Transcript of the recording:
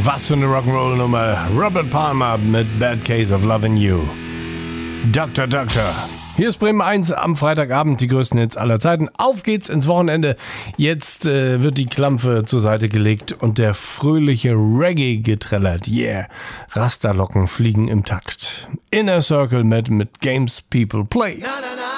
Was für eine Rock'n'Roll-Nummer. Robert Palmer mit Bad Case of Lovin' You. Dr. Hier ist Bremen 1 am Freitagabend, die größten Hits aller Zeiten. Auf geht's ins Wochenende. Jetzt wird die Klampe zur Seite gelegt und der fröhliche Reggae getrellert. Yeah, Rasterlocken fliegen im Takt. Inner Circle mit Games People Play.